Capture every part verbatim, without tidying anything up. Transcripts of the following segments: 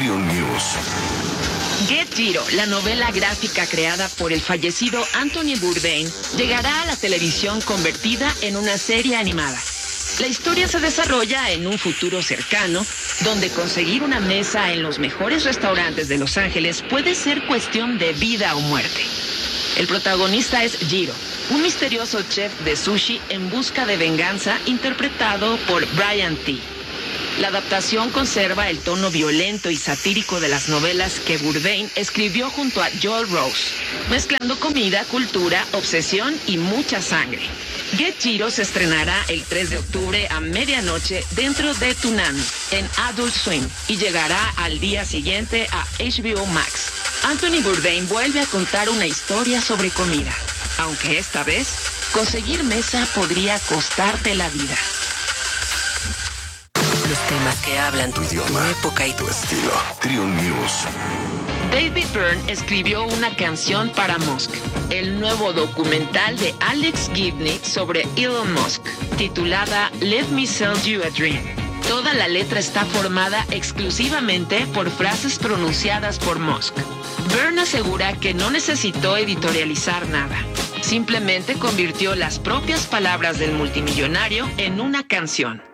Triun News. Get Jiro, la novela gráfica creada por el fallecido Anthony Bourdain, llegará a la televisión convertida en una serie animada. La historia se desarrolla en un futuro cercano, donde conseguir una mesa en los mejores restaurantes de Los Ángeles puede ser cuestión de vida o muerte. El protagonista es Jiro, un misterioso chef de sushi en busca de venganza interpretado por Brian T. La adaptación conserva el tono violento y satírico de las novelas que Bourdain escribió junto a Joel Rose, mezclando comida, cultura, obsesión y mucha sangre. Get Jiro se estrenará el tres de octubre a medianoche dentro de Toonami en Adult Swim y llegará al día siguiente a H B O Max. Anthony Bourdain vuelve a contar una historia sobre comida, aunque esta vez conseguir mesa podría costarte la vida. Los temas que hablan tu idioma, tu época y tu estilo. Triun News. David Byrne escribió una canción para Musk, el nuevo documental de Alex Gibney sobre Elon Musk, titulada Let Me Sell You a Dream. Toda la letra está formada exclusivamente por frases pronunciadas por Musk. Byrne asegura que no necesitó editorializar nada. Simplemente convirtió las propias palabras del multimillonario en una canción.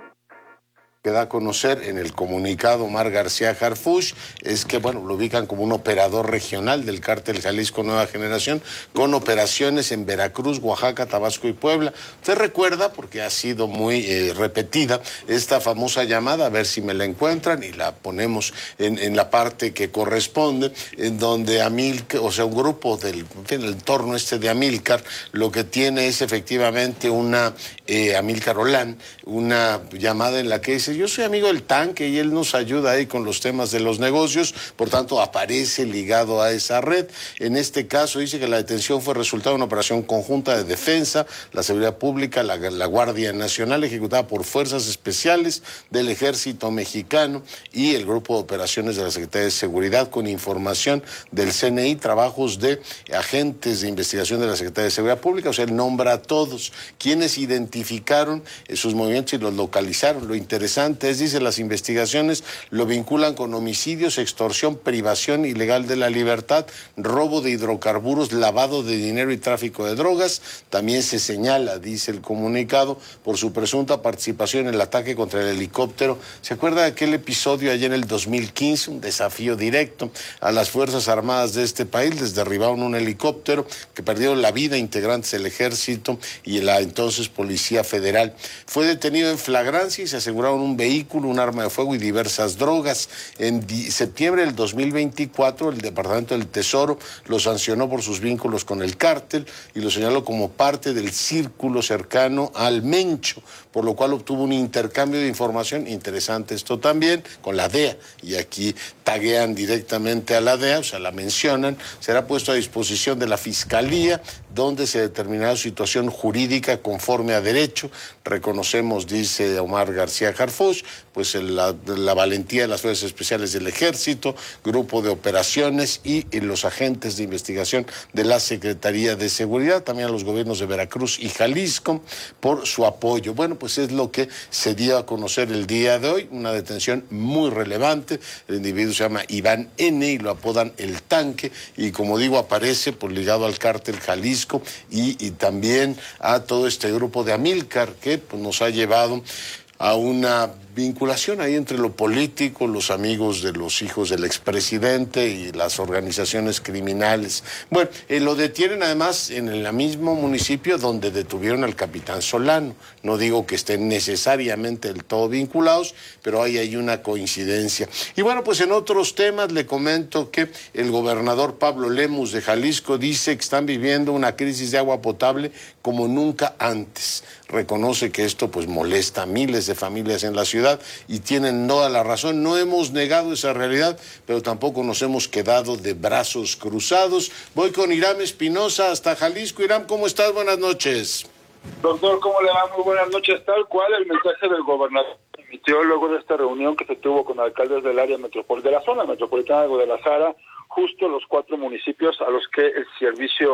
Que da a conocer en el comunicado Omar García Harfuch es que, bueno, lo ubican como un operador regional del cártel Jalisco Nueva Generación con operaciones en Veracruz, Oaxaca, Tabasco y Puebla. Usted recuerda, porque ha sido muy eh, repetida, esta famosa llamada, a ver si me la encuentran y la ponemos en, en la parte que corresponde, en donde Amilcar, o sea, un grupo del en el entorno este de Amilcar, lo que tiene es efectivamente una, eh, Amilcar Olán, una llamada en la que dice: yo soy amigo del tanque y él nos ayuda ahí con los temas de los negocios, por tanto aparece ligado a esa red. En este caso dice que la detención fue resultado de una operación conjunta de defensa, la seguridad pública, la, la Guardia Nacional, ejecutada por fuerzas especiales del Ejército Mexicano y el Grupo de Operaciones de la Secretaría de Seguridad, con información del C N I, trabajos de agentes de investigación de la Secretaría de Seguridad Pública. O sea, él nombra a todos quienes identificaron sus movimientos y los localizaron. Lo interesante es, dice, las investigaciones lo vinculan con homicidios, extorsión, privación ilegal de la libertad, robo de hidrocarburos, lavado de dinero y tráfico de drogas. También se señala, dice el comunicado, por su presunta participación en el ataque contra el helicóptero. ¿Se acuerda de aquel episodio allá en el dos mil quince? Un desafío directo a las Fuerzas Armadas de este país. Les derribaron un helicóptero, que perdieron la vida integrantes del Ejército y la entonces Policía Federal. Fue detenido en flagrancia y se aseguraron un vehículo, un arma de fuego y diversas drogas. En septiembre del dos mil veinticuatro, el Departamento del Tesoro lo sancionó por sus vínculos con el cártel y lo señaló como parte del círculo cercano al Mencho, por lo cual obtuvo un intercambio de información interesante esto también con la D E A, y aquí taguean directamente a la D E A, o sea, la mencionan. Será puesto a disposición de la Fiscalía, donde se determinará su situación jurídica conforme a derecho. Reconocemos, dice Omar García Harfuch, pues la, la valentía de las Fuerzas Especiales del Ejército, Grupo de Operaciones y, y los agentes de investigación de la Secretaría de Seguridad, también a los gobiernos de Veracruz y Jalisco por su apoyo. Bueno, pues es lo que se dio a conocer el día de hoy, una detención muy relevante. El individuo se llama Iván N. y lo apodan El Tanque, y como digo, aparece por ligado al cártel Jalisco y, y también a todo este grupo de Amilcar, que pues, nos ha llevado a una vinculación ahí entre lo político, los amigos de los hijos del expresidente y las organizaciones criminales. Bueno, eh, lo detienen además en el mismo municipio donde detuvieron al capitán Solano. No digo que estén necesariamente del todo vinculados, pero ahí hay una coincidencia. Y bueno, pues en otros temas le comento que el gobernador Pablo Lemus de Jalisco dice que están viviendo una crisis de agua potable como nunca antes. Reconoce que esto pues molesta a miles de familias en la ciudad y tienen toda la razón. No hemos negado esa realidad, pero tampoco nos hemos quedado de brazos cruzados. Voy con Iram Espinosa hasta Jalisco. Iram, ¿cómo estás? Buenas noches. Doctor, ¿cómo le va? Muy buenas noches. Tal cual el mensaje del gobernador emitió luego de esta reunión que se tuvo con alcaldes del área metropolitana, de la zona metropolitana de Guadalajara, justo los cuatro municipios a los que el servicio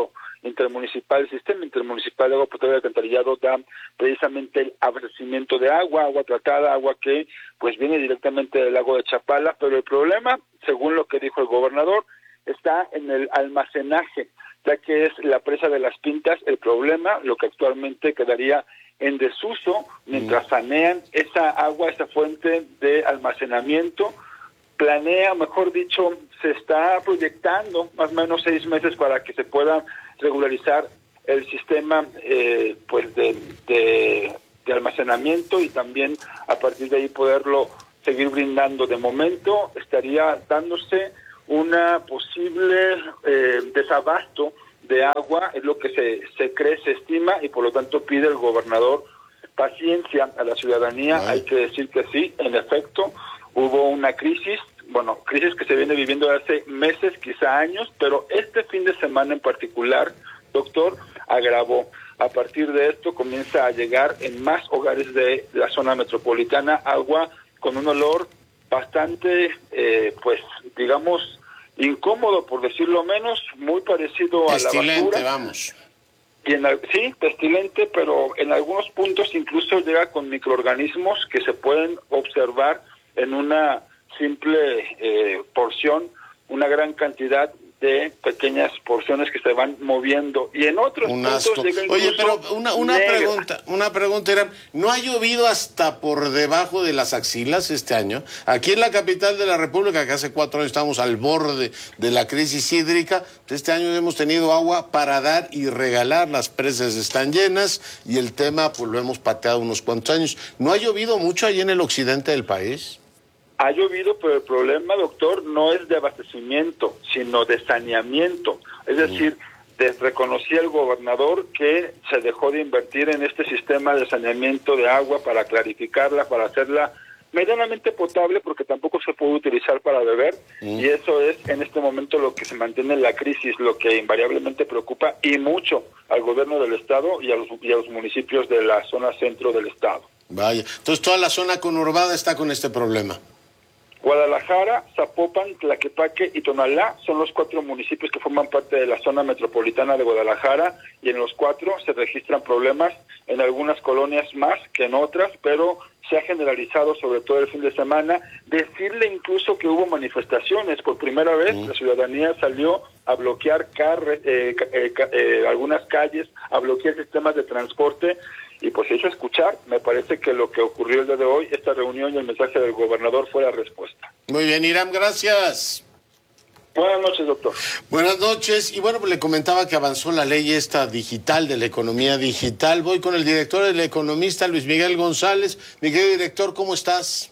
intermunicipal, el sistema intermunicipal de agua potable y alcantarillado da precisamente el abastecimiento de agua, agua tratada, agua que pues viene directamente del lago de Chapala, pero el problema, según lo que dijo el gobernador, está en el almacenaje, ya que es la presa de las Pintas el problema, lo que actualmente quedaría en desuso mientras sanean esa agua, esa fuente de almacenamiento. Planea, mejor dicho, se está proyectando más o menos seis meses para que se pueda regularizar el sistema eh, pues de, de, de almacenamiento y también a partir de ahí poderlo seguir brindando. De momento estaría dándose una posible eh, desabasto de agua, es lo que se, se cree, se estima, y por lo tanto pide el gobernador paciencia a la ciudadanía. Ay. Hay que decir que sí, en efecto, hubo una crisis, bueno, crisis que se viene viviendo hace meses, quizá años, pero este fin de semana en particular, doctor, agravó. A partir de esto comienza a llegar en más hogares de la zona metropolitana agua con un olor bastante, eh, pues, digamos, incómodo, por decirlo menos, muy parecido a la basura. Vamos. Y en, sí, pestilente, pero en algunos puntos incluso llega con microorganismos que se pueden observar en una simple eh, porción, una gran cantidad de pequeñas porciones que se van moviendo, y en otros un puntos asco. llega Oye, pero incluso una, una negra. pregunta, una pregunta, Irán, ¿no ha llovido hasta por debajo de las axilas este año? Aquí en la capital de la República, que hace cuatro años estamos al borde de la crisis hídrica, este año hemos tenido agua para dar y regalar, las presas están llenas y el tema pues lo hemos pateado unos cuantos años. ¿No ha llovido mucho ahí en el occidente del país? Ha llovido, pero el problema, doctor, no es de abastecimiento, sino de saneamiento. Es decir, de, reconocía el gobernador que se dejó de invertir en este sistema de saneamiento de agua para clarificarla, para hacerla medianamente potable, porque tampoco se puede utilizar para beber, mm. y eso es en este momento lo que se mantiene en la crisis, lo que invariablemente preocupa y mucho al gobierno del estado y a los, y a los municipios de la zona centro del estado. Vaya, entonces toda la zona conurbada está con este problema. Guadalajara, Zapopan, Tlaquepaque y Tonalá son los cuatro municipios que forman parte de la zona metropolitana de Guadalajara, y en los cuatro se registran problemas, en algunas colonias más que en otras, pero se ha generalizado sobre todo el fin de semana. Decirle incluso que hubo manifestaciones, por primera vez mm. la ciudadanía salió a bloquear carre, eh, eh, eh, algunas calles, a bloquear sistemas de transporte, y pues se hizo escuchar. Me parece que lo que ocurrió el día de hoy, esta reunión y el mensaje del gobernador fue la respuesta. Muy bien, Irán, gracias. Buenas noches, doctor. Buenas noches. Y bueno, pues le comentaba que avanzó la ley esta digital, de la economía digital. Voy con el director, el economista Luis Miguel González. Mi querido director, ¿cómo estás?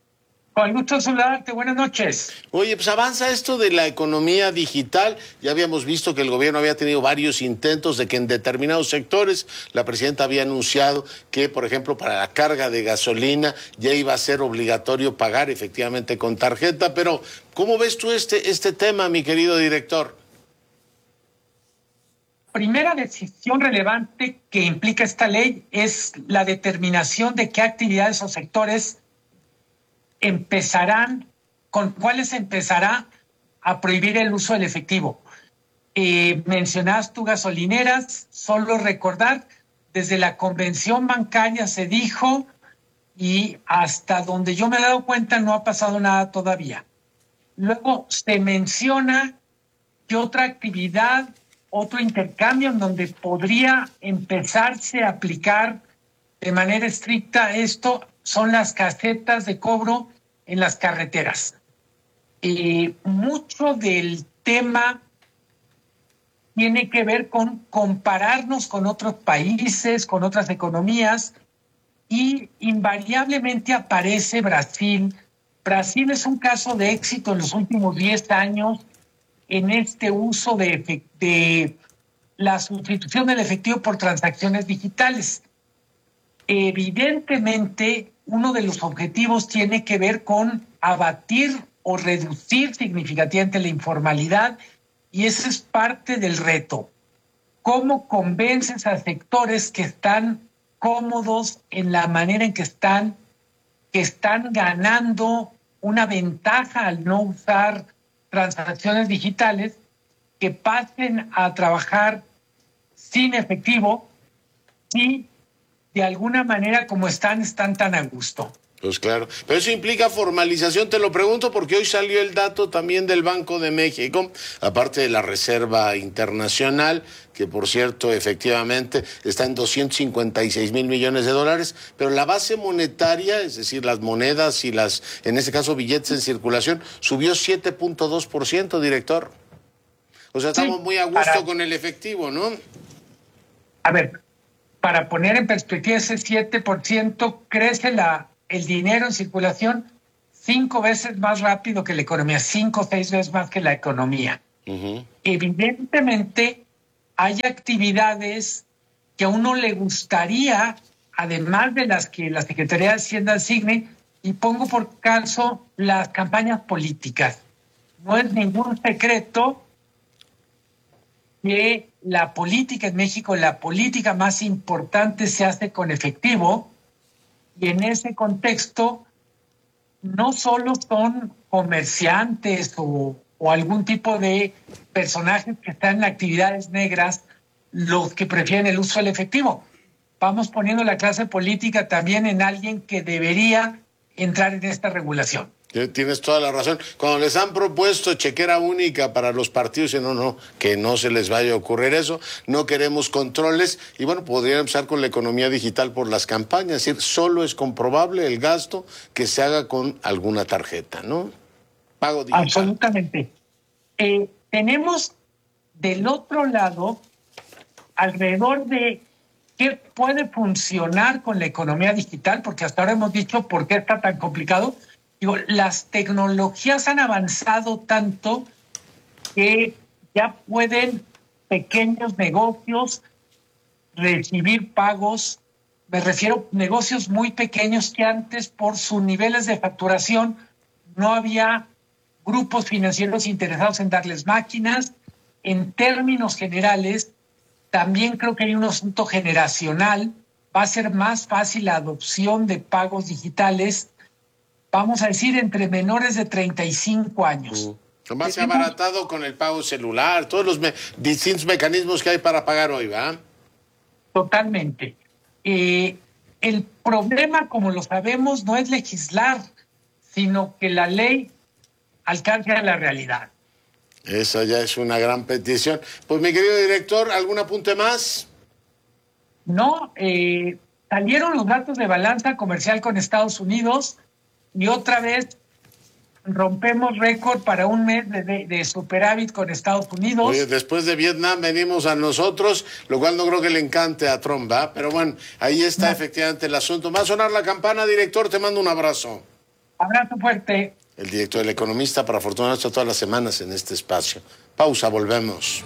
Con gusto saludarte, buenas noches. Oye, pues avanza esto de la economía digital. Ya habíamos visto que el gobierno había tenido varios intentos de que en determinados sectores, la presidenta había anunciado que, por ejemplo, para la carga de gasolina ya iba a ser obligatorio pagar efectivamente con tarjeta. Pero, ¿cómo ves tú este, este tema, mi querido director? Primera decisión relevante que implica esta ley es la determinación de qué actividades o sectores empezarán, con cuáles empezará a prohibir el uso del efectivo. Eh, mencionabas tú gasolineras, solo recordar, desde la convención bancaria se dijo, y hasta donde yo me he dado cuenta no ha pasado nada todavía. Luego se menciona que otra actividad, otro intercambio en donde podría empezarse a aplicar de manera estricta esto, son las casetas de cobro en las carreteras. Eh, mucho del tema tiene que ver con compararnos con otros países, con otras economías, y invariablemente aparece Brasil. Brasil es un caso de éxito en los últimos diez años en este uso de, de la sustitución del efectivo por transacciones digitales. Evidentemente, uno de los objetivos tiene que ver con abatir o reducir significativamente la informalidad, y ese es parte del reto. ¿Cómo convences a sectores que están cómodos en la manera en que están, que están ganando una ventaja al no usar transacciones digitales, que pasen a trabajar sin efectivo, si de alguna manera como están, están tan a gusto. Pues claro, pero eso implica formalización, te lo pregunto porque hoy salió el dato también del Banco de México, aparte de la Reserva Internacional, que por cierto efectivamente está en doscientos cincuenta y seis mil millones de dólares, pero la base monetaria, es decir, las monedas y las, en este caso billetes en circulación, subió siete punto dos por ciento, director. O sea, estamos sí, muy a gusto para... con el efectivo, ¿no? A ver, para poner en perspectiva ese siete por ciento, crece la... el dinero en circulación cinco veces más rápido que la economía, cinco o seis veces más que la economía. Uh-huh. Evidentemente, hay actividades que a uno le gustaría, además de las que la Secretaría de Hacienda asigne, y pongo por caso las campañas políticas. No es ningún secreto que la política en México, la política más importante se hace con efectivo. Y en ese contexto, no solo son comerciantes o, o algún tipo de personajes que están en actividades negras los que prefieren el uso del efectivo. Vamos poniendo la clase política también en alguien que debería entrar en esta regulación. Tienes toda la razón. Cuando les han propuesto chequera única para los partidos, dicen, no, no, que no se les vaya a ocurrir eso, no queremos controles, y bueno, podrían empezar con la economía digital por las campañas, es decir, solo es comprobable el gasto que se haga con alguna tarjeta, ¿no? Pago digital. Absolutamente. Eh, tenemos del otro lado, alrededor de qué puede funcionar con la economía digital, porque hasta ahora hemos dicho por qué está tan complicado. Digo, las tecnologías han avanzado tanto que ya pueden pequeños negocios recibir pagos. Me refiero a negocios muy pequeños que antes, por sus niveles de facturación, no había grupos financieros interesados en darles máquinas. En términos generales, también creo que hay un asunto generacional. Va a ser más fácil la adopción de pagos digitales, vamos a decir, entre menores de treinta y cinco años. Uh, más se ha abaratado con el pago celular, todos los me distintos mecanismos que hay para pagar hoy, ¿va? Totalmente. Eh, el problema, como lo sabemos, no es legislar, sino que la ley alcance a la realidad. Esa ya es una gran petición. Pues, mi querido director, ¿algún apunte más? No, eh, salieron los datos de balanza comercial con Estados Unidos, y otra vez rompemos récord para un mes de, de, de superávit con Estados Unidos. Oye, después de Vietnam venimos a nosotros, lo cual no creo que le encante a Trump, ¿va? Pero bueno, ahí está no. efectivamente el asunto. Va a sonar la campana, director, te mando un abrazo. Abrazo fuerte. El director, el economista, para fortuna nuestra, todas las semanas en este espacio. Pausa, volvemos.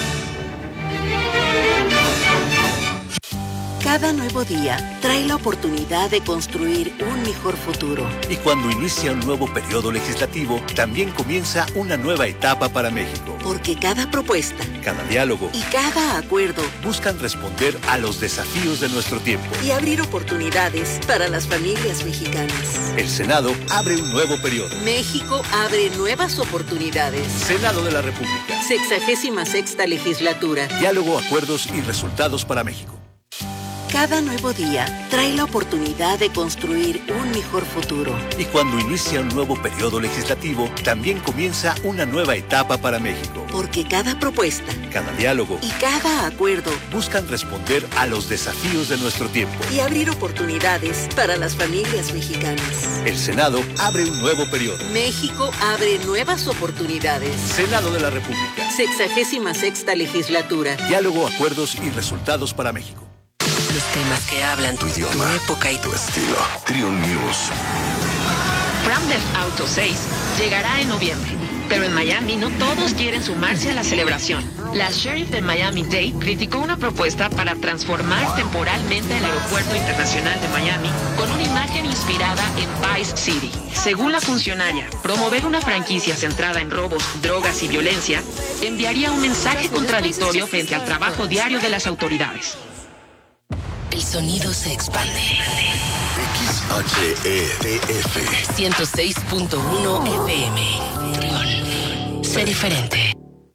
Cada nuevo día trae la oportunidad de construir un mejor futuro. Y cuando inicia un nuevo periodo legislativo, también comienza una nueva etapa para México. Porque cada propuesta, cada diálogo y cada acuerdo buscan responder a los desafíos de nuestro tiempo y abrir oportunidades para las familias mexicanas. El Senado abre un nuevo periodo. México abre nuevas oportunidades. Senado de la República. Sexagésima sexta legislatura. Diálogo, acuerdos y resultados para México. Cada nuevo día trae la oportunidad de construir un mejor futuro. Y cuando inicia un nuevo periodo legislativo, también comienza una nueva etapa para México. Porque cada propuesta, cada diálogo y cada acuerdo buscan responder a los desafíos de nuestro tiempo y abrir oportunidades para las familias mexicanas. El Senado abre un nuevo periodo. México abre nuevas oportunidades. Senado de la República. Sexagésima sexta legislatura. Diálogo, acuerdos y resultados para México. Los temas que hablan tu idioma, tu época y tu estilo. Trion News. Grand Theft Auto seis llegará en noviembre, pero en Miami no todos quieren sumarse a la celebración. La sheriff de Miami-Dade criticó una propuesta para transformar temporalmente el aeropuerto internacional de Miami con una imagen inspirada en Vice City. Según la funcionaria, promover una franquicia centrada en robos, drogas y violencia enviaría un mensaje contradictorio frente al trabajo diario de las autoridades. El sonido se expande. X H E T F ciento seis punto uno F M. Trión. Sé diferente.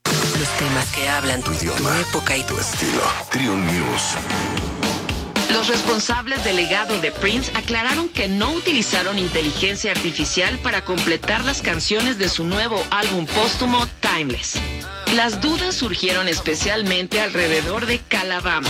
los temas que hablan tu idioma, tu época y tu estilo. Trio News. Los responsables del legado de Prince aclararon que no utilizaron inteligencia artificial para completar las canciones de su nuevo álbum póstumo Timeless. Las dudas surgieron especialmente alrededor de Calabama,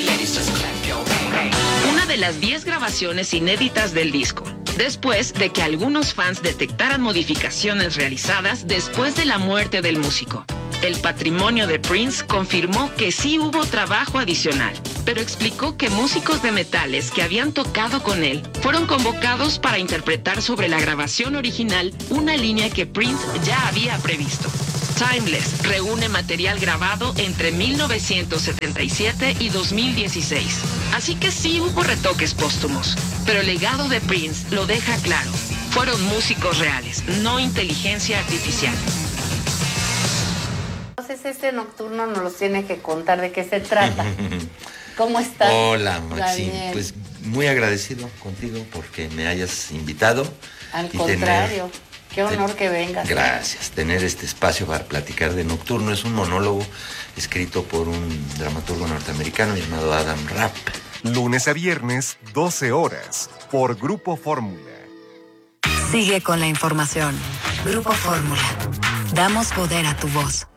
una de las diez grabaciones inéditas del disco, después de que algunos fans detectaran modificaciones realizadas después de la muerte del músico. El patrimonio de Prince confirmó que sí hubo trabajo adicional, pero explicó que músicos de metales que habían tocado con él fueron convocados para interpretar sobre la grabación original una línea que Prince ya había previsto. Timeless reúne material grabado entre mil novecientos setenta y siete y dos mil dieciséis, así que sí hubo retoques póstumos, pero el legado de Prince lo deja claro. Fueron músicos reales, no inteligencia artificial. Entonces este nocturno nos los tiene que contar de qué se trata. ¿Cómo estás? Hola, Maxine. Pues muy agradecido contigo porque me hayas invitado. Al contrario, tener, qué honor ten, que vengas. Gracias. Tener este espacio para platicar de Nocturno. Es un monólogo escrito por un dramaturgo norteamericano llamado Adam Rapp. Lunes a viernes, doce horas, por Grupo Fórmula. Sigue con la información. Grupo Fórmula. Damos poder a tu voz.